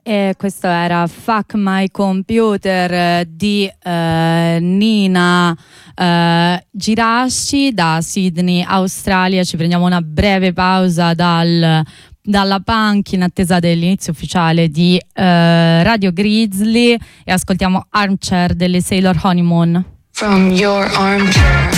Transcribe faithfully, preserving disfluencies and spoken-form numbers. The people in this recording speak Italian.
E questo era Fuck My Computer di eh, Nina eh, Girashi da Sydney, Australia. Ci prendiamo una breve pausa dal, dalla punk in attesa dell'inizio ufficiale di eh, Radio Grizzly e ascoltiamo Armchair delle Sailor Honeymoon. From your armchair